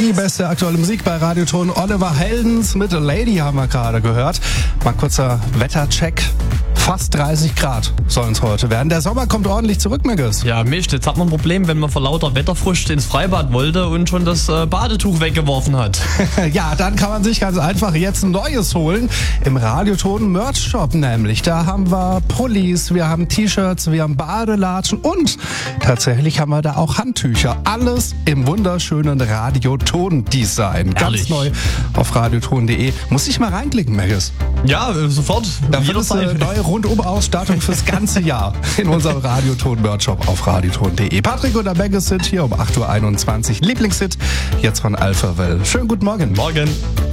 Die beste aktuelle Musik bei Radioton. Oliver Heldens mit Lady haben wir gerade gehört. Mal kurzer Wettercheck. Fast 30 Grad sollen es heute werden. Der Sommer kommt ordentlich zurück, Megis. Ja, Mist, jetzt hat man ein Problem, wenn man vor lauter Wetterfrust ins Freibad wollte und schon das Badetuch weggeworfen hat. Ja, dann kann man sich ganz einfach jetzt ein neues holen. Im Radioton Merch Shop nämlich. Da haben wir Pullis, wir haben T-Shirts, wir haben Badelatschen und tatsächlich haben wir da auch Handtücher. Alles im wunderschönen Radioton-Design. Ganz Ehrlich? neu auf radioton.de. Muss ich mal reinklicken, Megis. Ja, sofort. Da wird es eine neue Rundumausstattung fürs ganze Jahr in unserem Radioton-Merch-Shop auf radioton.de. Patrick und der Megis sind hier um 8.21 Uhr. Lieblingshit jetzt von Alphaville. Schönen guten Morgen. Morgen.